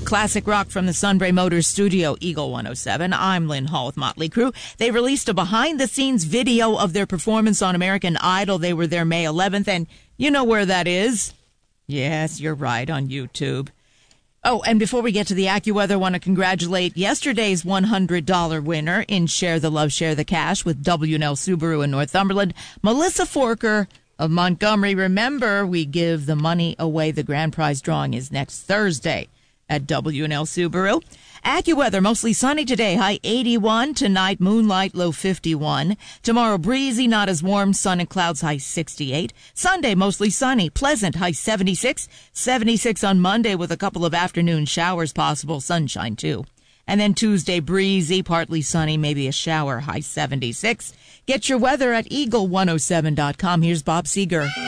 classic rock from the Sunbury Motors studio, Eagle 107. I'm Lynn Hall with Motley Crue. They released a behind-the-scenes video of their performance on American Idol. They were there May 11th, and you know where that is. Yes, you're right, on YouTube. Oh, and before we get to the AccuWeather, I want to congratulate yesterday's $100 winner in Share the Love, Share the Cash with W&L Subaru in Northumberland, Melissa Forker of Montgomery. Remember, we give the money away. The grand prize drawing is next Thursday at W&L Subaru. AccuWeather, mostly sunny today, high 81. Tonight, moonlight, low 51. Tomorrow, breezy, not as warm, sun and clouds, high 68. Sunday, mostly sunny, pleasant, high 76. 76 on Monday with a couple of afternoon showers possible, sunshine too. And then Tuesday, breezy, partly sunny, maybe a shower, high 76. Get your weather at eagle107.com. Here's Bob Seeger.